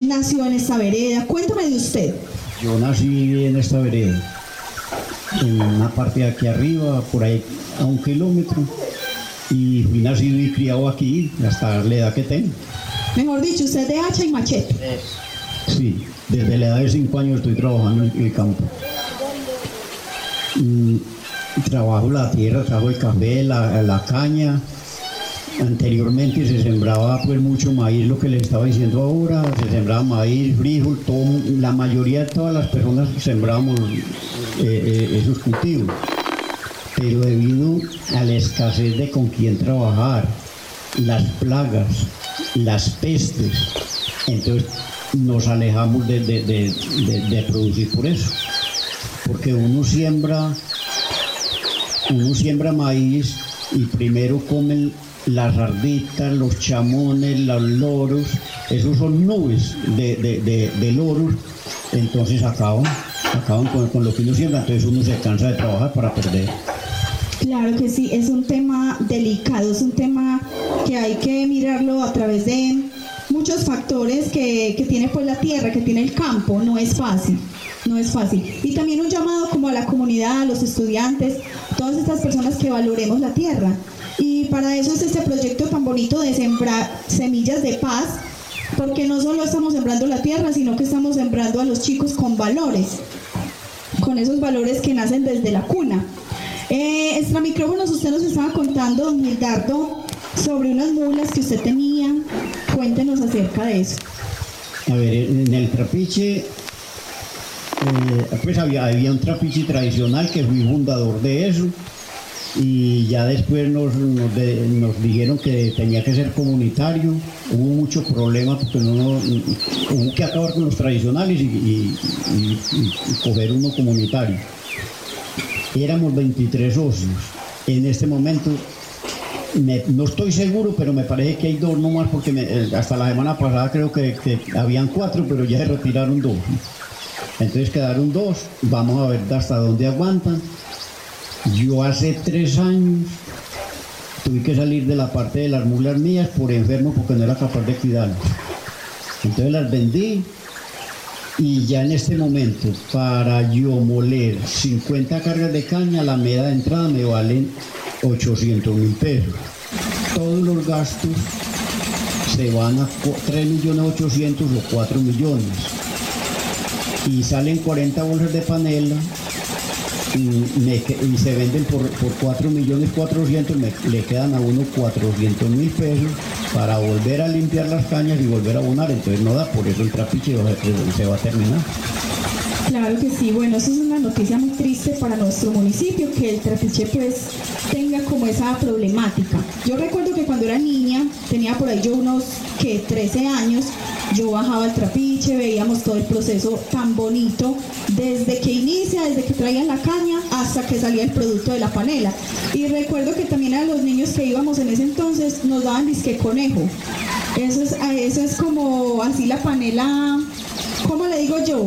nació en esta vereda. Cuéntame de usted. Yo nací en esta vereda, en una parte de aquí arriba, por ahí a 1 kilómetro, y fui nacido y criado aquí hasta la edad que tengo. Mejor dicho, usted de hacha y machete. Sí, desde la edad de 5 años estoy trabajando en el campo. Trabajo la tierra, trabajo el café, la caña. Anteriormente se sembraba pues mucho maíz, lo que les estaba diciendo ahora, se sembraba maíz, frijol, todo, la mayoría de todas las personas sembrábamos esos cultivos. Pero debido a la escasez de con quién trabajar, las plagas, las pestes, entonces nos alejamos de producir por eso. Porque uno siembra maíz y primero comen las ardillas, los chamones, los loros, esos son nubes de loros, entonces acaban con lo que uno siembra, entonces uno se cansa de trabajar para perder. Claro que sí, es un tema delicado, es un tema que hay que mirarlo a través de muchos factores que tiene pues la tierra, que tiene el campo, no es fácil. Y también un llamado como a la comunidad, a los estudiantes, todas estas personas que valoremos la tierra. Y para eso es este proyecto tan bonito de sembrar semillas de paz, porque no solo estamos sembrando la tierra, sino que estamos sembrando a los chicos con valores, con esos valores que nacen desde la cuna. Extra micrófonos, usted nos estaba contando, don Gildardo, sobre unas mulas que usted tenía. Cuéntenos acerca de eso. A ver, en el trapiche, pues había un trapiche tradicional que fui fundador de eso, y ya después nos dijeron que tenía que ser comunitario. Hubo mucho problema porque hubo que acabar con los tradicionales y coger uno comunitario. Éramos 23 socios. En este momento no estoy seguro, pero me parece que hay 2 nomás, porque hasta la semana pasada creo que habían 4, pero ya se retiraron 2. Entonces quedaron 2, vamos a ver hasta dónde aguantan. Yo hace 3 años tuve que salir de la parte de las mulas mías por enfermo, porque no era capaz de cuidarlas. Entonces las vendí, y ya en este momento, para yo moler 50 cargas de caña, la media de entrada me valen 800.000 pesos. Todos los gastos se van a 3.800.000 o 4 millones. Y salen 40 bolsas de panela y se venden por 4.400.000, le quedan a uno 400.000 pesos para volver a limpiar las cañas y volver a abonar. Entonces no da, por eso el trapiche se va a terminar. Claro que sí, bueno, eso es una noticia muy triste para nuestro municipio, que el trapiche pues tenga como esa problemática. Yo recuerdo que cuando era niña, tenía por ahí yo unos 13 años, yo bajaba al trapiche, veíamos todo el proceso tan bonito, desde que inicia, desde que traían la caña hasta que salía el producto de la panela. Y recuerdo que también a los niños que íbamos en ese entonces nos daban disque conejo. Eso es como así la panela, ¿cómo le digo yo?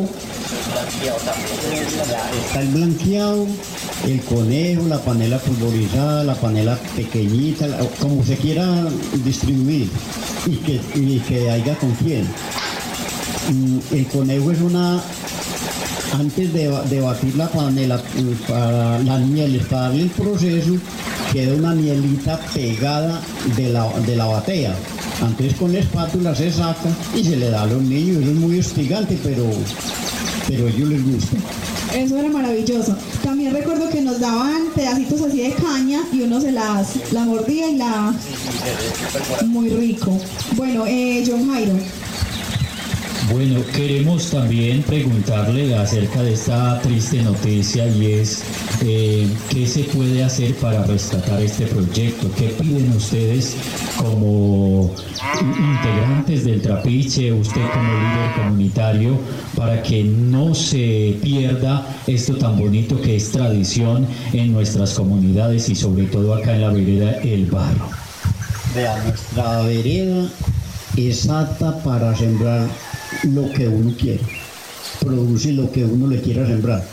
Está el blanqueado, el conejo, la panela pulverizada, la panela pequeñita, como se quiera distribuir y que haya con quién. El conejo es antes de batir la panela para las mieles, para darle el proceso, queda una mielita pegada de la batea. Entonces con la espátula se saca y se le da a los niños. Eso es muy hostigante, pero a ellos les gusta. Eso era maravilloso. También recuerdo que nos daban pedacitos así de caña y uno se la mordía y muy rico. Bueno, John Jairo. Bueno, queremos también preguntarle acerca de esta triste noticia, y es ¿qué se puede hacer para rescatar este proyecto? ¿Qué piden ustedes como integrantes del Trapiche, usted como líder comunitario, para que no se pierda esto tan bonito que es tradición en nuestras comunidades y sobre todo acá en la vereda El Barro? Vean, nuestra vereda es apta para sembrar lo que uno quiere, producir lo que uno le quiera sembrar.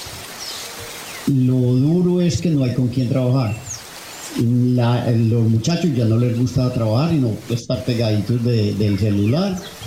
Lo duro es que no hay con quién trabajar. Los muchachos ya no les gusta trabajar y no estar pegaditos del celular,